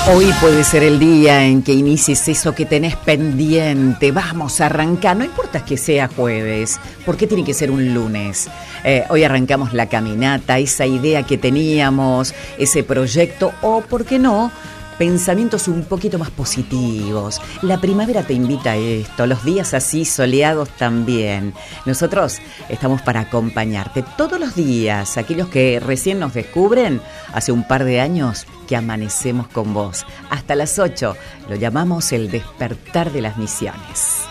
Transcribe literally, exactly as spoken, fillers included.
Hoy puede ser el día en que inicies eso que tenés pendiente. Vamos a arrancar, no importa que sea jueves, ¿por qué tiene que ser un lunes? Eh, hoy arrancamos la caminata, esa idea que teníamos, ese proyecto, o, ¿por qué no?, pensamientos un poquito más positivos. La primavera te invita a esto, los días así soleados también. Nosotros estamos para acompañarte todos los días. Aquellos que recién nos descubren, hace un par de años que amanecemos con vos. Hasta las ocho, lo llamamos el despertar de las misiones.